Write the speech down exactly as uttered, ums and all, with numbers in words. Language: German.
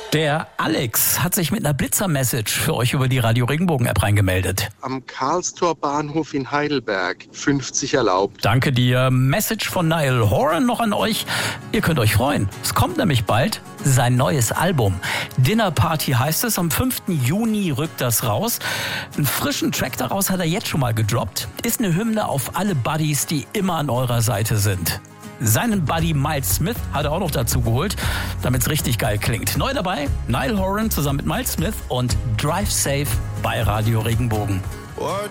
Der Alex hat sich mit einer Blitzer-Message für euch über die Radio Regenbogen-App reingemeldet. Am Karlstor Bahnhof in Heidelberg, fünfzig erlaubt. Danke dir. Message von Niall Horan noch an euch. Ihr könnt euch freuen. Es kommt nämlich bald sein neues Album. Dinner Party heißt es. Am fünften Juni rückt das raus. Einen frischen Track daraus hat er jetzt schon mal gedroppt. Ist eine Hymne auf alle Buddies, die immer an eurer Seite sind. Seinen Buddy Miles Smith hat er auch noch dazu geholt, damit es richtig geil klingt. Neu dabei, Niall Horan zusammen mit Miles Smith und Drive Safe bei Radio Regenbogen.